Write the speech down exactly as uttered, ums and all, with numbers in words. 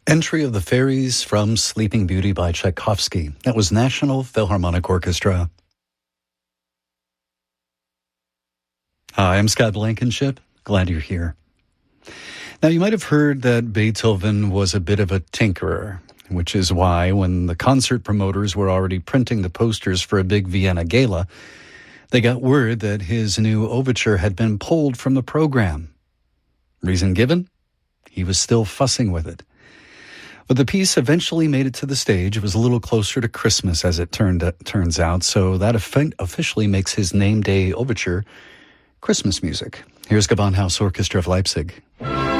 Entry of the Fairies from Sleeping Beauty by Tchaikovsky. That was National Philharmonic Orchestra. Hi, I'm Scott Blankenship. Glad you're here. Now, you might have heard that Beethoven was a bit of a tinkerer, which is why when the concert promoters were already printing the posters for a big Vienna gala, they got word that his new overture had been pulled from the program. Reason given? He was still fussing with it. But the piece eventually made it to the stage. It was a little closer to Christmas, as it turned turns out, so that officially makes his name day overture Christmas music. Here's Gewandhaus Orchestra of Leipzig.